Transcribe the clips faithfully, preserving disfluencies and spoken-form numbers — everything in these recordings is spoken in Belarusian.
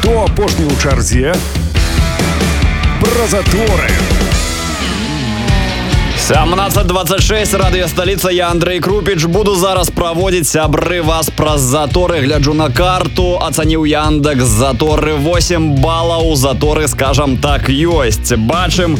Хто апошні ў чарзе? Пра заторы. семнадцать двадцать шесть, радыё сталіца, я Андрей Крупіч. Буду зараз праводзіць, сябры, вас праз заторы. Гляджу на карту, ацаніў Яндекс заторы восемь балаў. Заторы, скажам так, ёсць. Бачым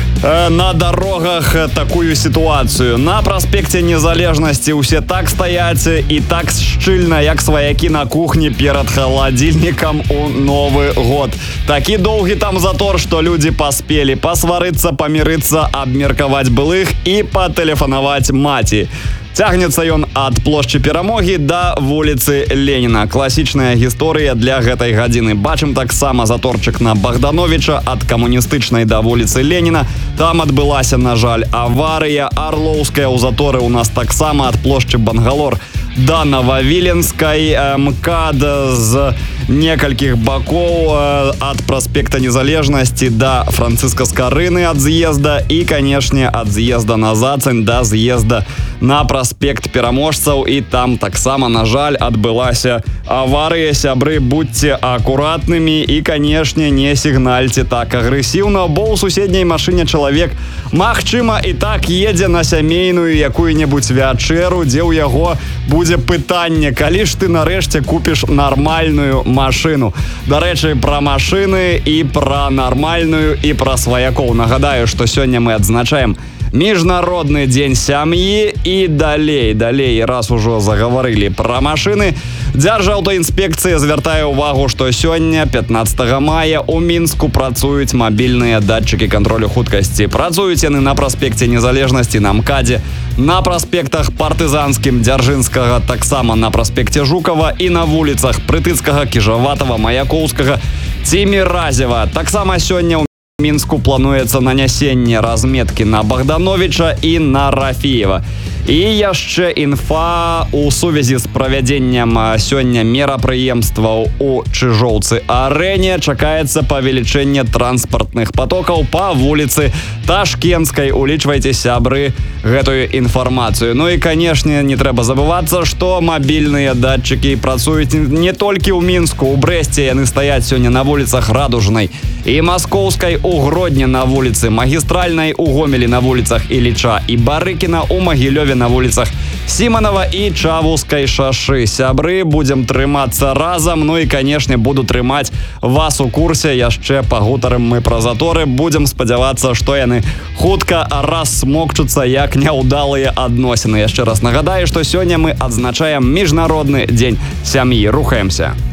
на дорогах такую ситуацию. На праспекце Незалежнасці усе так стаяць і так шчыльна, як сваякі на кухні перад халадзільнікам у Новы год. Такі доўгі там затор, што людзі паспелі пасварыцца, памірыцца, абмеркаваць былых і патэлефанаваць маці. Цягнецца ён ад плошчы Перамогі да вуліцы Леніна. Класічная гісторыя для гэтай гадзіны. Бачым таксама заторчык на Богдановича ад Камуністычнай да вуліцы Леніна. Там адбылася, на жаль, аварыя. Арлоўская ў заторы у нас таксама ад плошчы Бангалор да Нововіленскай. МКАД з некалькіх бакоў ад праспекта Незалежнасці да Францыска Скарыны ад з'езда і, канешне, ад з'езда на Зацань да з'езда на праспект Пераможцаў. І там таксама, на жаль, адбылася аварыя. Сябры, будьце акуратнымі і, канешне, не сігнальце так агрэсіўна, бо ў суседняй машыне чалавек, магчыма, і так едзе на сямейную якую-небудзь вячэру, дзе ў яго будзе пытанне, калі ж ты нарэшце купіш нармальную машыну. Дарэчы, пра машыны і пра нармальную і пра сваякоў. Нагадаю, што сёння мы адзначаем Міжнародны дзень сям'і. І далей, далей, раз ужо загаварылі пра машыны, Дзяржаўтаінспекцыя звяртае ўвагу, што сёння, пятнадцатага мая, у Мінску працуюць мабільныя датчыкі кантролю хуткасці. Працуюць яны на праспекце Незалежнасці, на МКАДзе, на праспектах Партызанскім, Дзяржынскага, таксама на праспекце Жукава і на вуліцах Прытыцкага, Кіжаватава, Маякоўскага, Ціміразева. Таксама сёння ў Мінску плануецца нанясенне разметкі на Богдановича і на Рафіева. І яшчэ інфа у сувязі з правядзеннем сёння мерапрыемстваў у Чыжоўцы-арэне. Чакаецца павелічэнне транспартных потокаў па вуліцы Ташкенскай. Улічвайце, сябры, гэтую інфармацыю. Ну і, канешне, не трэба забывацца, што мабільныя датчыкі працуюць не толькі ў Мінску. У Брэсце яны стаяць сёння на вуліцах Радужнай і Маскоўскай, у Гродні на вуліцы Магістральнай, у Гомелі на вуліцах Іліча і Барыкіна, у Магілёве на вуліцах Сіманова і Чавускай шашы. Сябры, будзем трымацца разам. Ну і, канешне, буду трымаць вас у курсе. Яшчэ пагутарым мы пра заторы. Будзем спадзявацца, што яны хутка рассмокчуцца, як няўдалыя адносіны. Яшчэ раз нагадаю, што сёння мы адзначаем Міжнародны дзень сям'і. Рухаемся.